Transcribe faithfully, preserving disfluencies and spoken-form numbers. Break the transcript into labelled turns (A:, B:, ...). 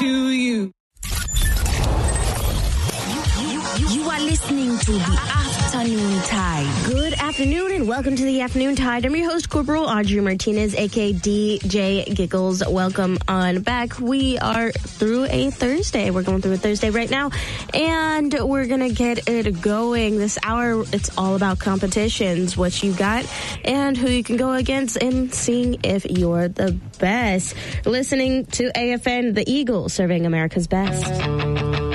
A: to you.
B: You are listening to the Afternoon Tide.
C: Good afternoon and welcome to the Afternoon Tide. I'm your host, Corporal Audrey Martinez, aka D J Giggles. Welcome on back. We are through a Thursday. We're going through a Thursday right now, and we're going to get it going. This hour, it's all about competitions, what you got, and who you can go against, and seeing if you're the best. Listening to A F N, the Eagle, serving America's best.